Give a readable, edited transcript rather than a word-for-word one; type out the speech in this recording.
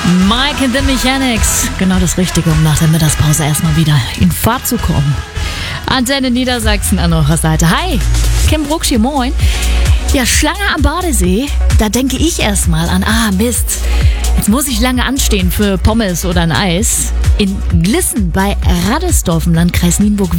Mike and the Mechanics. Genau das Richtige, um nach der Mittagspause erstmal wieder in Fahrt zu kommen. Antenne Niedersachsen an eurer Seite. Hi, Kim Brucksch hier, moin. Ja, Schlange am Badesee, da denke ich erstmal an, Mist, jetzt muss ich lange anstehen für Pommes oder ein Eis. In Glissen bei Raddesdorf im Landkreis Nienburg